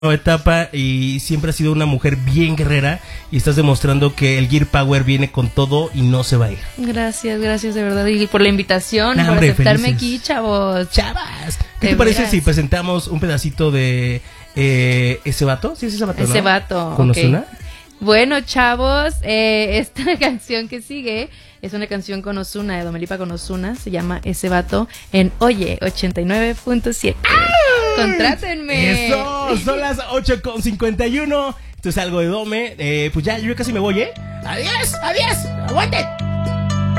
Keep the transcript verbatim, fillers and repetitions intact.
etapa y siempre has sido una mujer bien guerrera y estás demostrando que el Gear Power viene con todo y no se va a ir. Gracias, gracias de verdad y por la invitación, Nah, por hombre, aceptarme felices. aquí, chavos. Chavas, ¿qué De te parece veras. si presentamos un pedacito de eh, ese vato? Sí, es ese vato, Ese ¿no? vato. ¿Con ok. Ozuna? Bueno, chavos, eh, esta canción que sigue es una canción con Ozuna, de Domelipa con Ozuna, se llama Ese Vato en Oye ochenta y nueve punto siete. ¡Contrátenme! Eso, son las ocho con cincuenta y uno. Esto es algo de Dome. Eh, pues ya, yo casi me voy, ¿eh? Adiós, adiós, aguanten.